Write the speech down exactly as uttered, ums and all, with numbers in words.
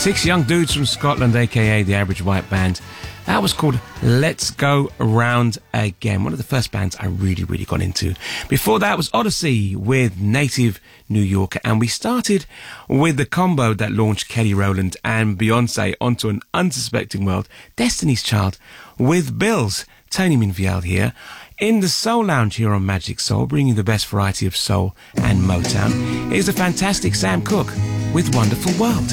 Six young dudes from Scotland, aka the Average White Band. That was called Let's Go Round Again, one of the first bands I really, really got into. Before that was Odyssey with Native New Yorker, and we started with the combo that launched Kelly Rowland and Beyonce onto an unsuspecting world, Destiny's Child, with Bills. Tony Minfield here in the Soul Lounge here on Magic Soul, bringing the best variety of soul and Motown. Here's the fantastic Sam Cooke with Wonderful World.